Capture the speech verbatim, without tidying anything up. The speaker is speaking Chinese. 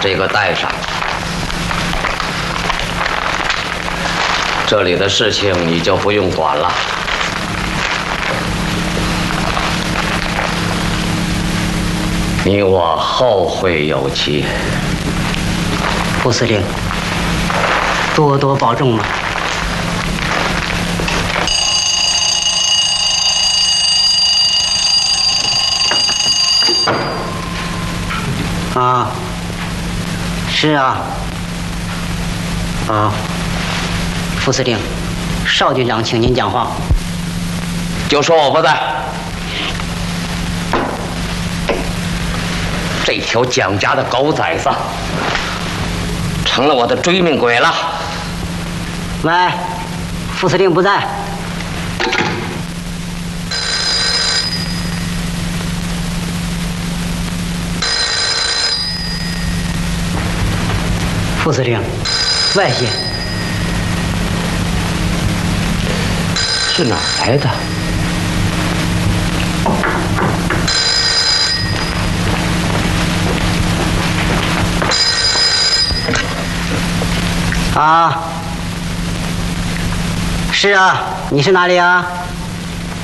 这个带上。这里的事情你就不用管了。你我后会有期。 副司令，多多保重嘛。啊，是啊。啊，副司令，邵军长，请您讲话。 就说我不在。这条蒋家的狗崽子，成了我的追命鬼了。 喂，副司令不在。副司令，外线是哪儿来的？ 啊，是啊，你是哪里啊？